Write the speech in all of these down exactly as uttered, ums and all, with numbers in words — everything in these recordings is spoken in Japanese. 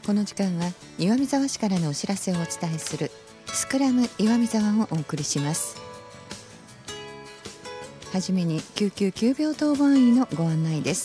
この時間は岩見沢市からのお知らせをお伝えするスクラム岩見沢をお送りします。はじめに救急急病当番医のご案内です。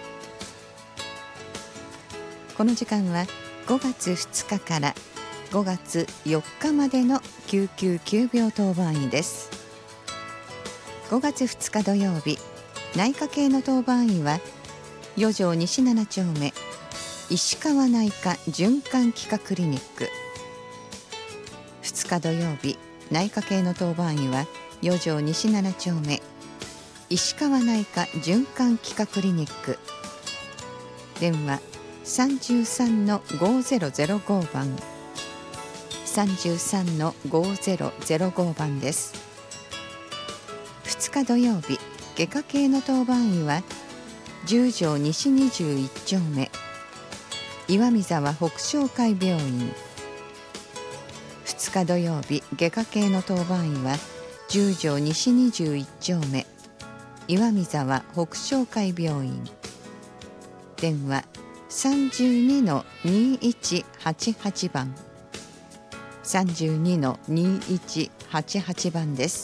この時間はごがつふつかからごがつよっかまでの救急急病当番医です。ごがつふつか土曜日、内科系の当番医は四条西なな丁目石川内科循環器科クリニック。ふつか土曜日、内科系の当番医は四条西なな丁目石川内科循環器科クリニック。電話 さんさんのごぜろぜろご 番 さんさんのごぜろぜろご 番です。ふつか土曜日、外科系の当番医は十条西にじゅういち丁目岩見沢北昇会病院。ふつか土曜日、外科系の当番医は十条西にじゅういち丁目岩見沢北昇会病院。電話 さんじゅうにのにいちはちはち 番 さんじゅうにのにいちはちはち 番です。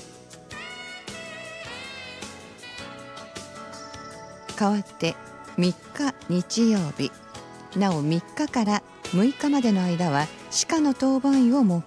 代わってみっか日曜日、なおみっかからむいかまでの間は歯科の当番医を設